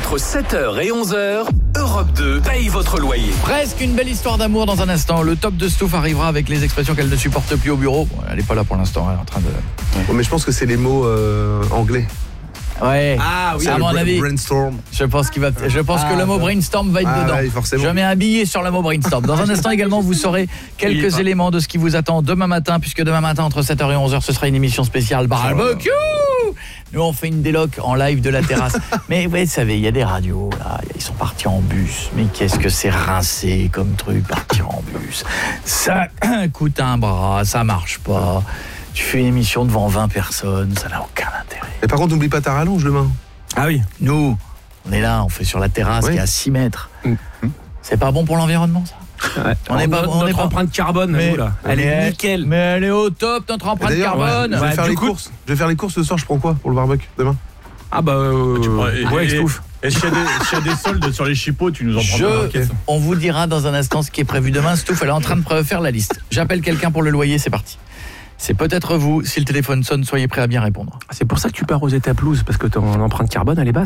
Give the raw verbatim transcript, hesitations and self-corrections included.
Entre sept heures et onze heures, Europe deux paye votre loyer. Presque une belle histoire d'amour dans un instant. Le top de Stouff arrivera avec les expressions qu'elle ne supporte plus au bureau. Bon, elle n'est pas là pour l'instant, elle est en train de... Ouais, mais je pense que c'est les mots euh, anglais. Ouais. Ah oui, à mon avis. Brainstorm. Je pense qu'il va. Je pense ah, que le mot brainstorm va être ah, dedans. Ouais, forcément. Je mets un billet sur le mot brainstorm. Dans un instant également, vous saurez quelques éléments de ce qui vous attend demain matin, puisque demain matin entre sept heures et onze heures, ce sera une émission spéciale barbecue. Nous on fait une déloc en live de la terrasse. Mais vous savez, il y a des radios là, ils sont partis en bus. Mais qu'est-ce que c'est rincé comme truc, partir en bus. Ça coûte un bras, ça marche pas. Tu fais une émission devant vingt personnes, ça n'a aucun intérêt. Et par contre, n'oublie pas ta rallonge demain. Ah oui. Nous, on est là, on fait sur la terrasse oui. qui est à six mètres. Mmh. C'est pas bon pour l'environnement, ça. Ouais. On n'est pas, notre pas... empreinte carbone, mais, nous, là. Elle est, est nickel. Mais elle est au top, notre empreinte carbone. Ouais, je, vais ouais, faire les coup... courses. je vais faire les courses ce soir, je prends quoi pour le barbecue demain? Ah bah, euh, tu prends, et, ouais, et, et s'il y, y a des soldes sur les chipots, tu nous en prends pas. Je, on vous dira dans un instant ce qui est prévu demain. Stouff, elle est en train de faire la liste. J'appelle quelqu'un pour le loyer, c'est parti. C'est peut-être vous. Si le téléphone sonne, soyez prêts à bien répondre. C'est pour ça que tu pars aux étapes loose, parce que ton empreinte carbone, elle est basse.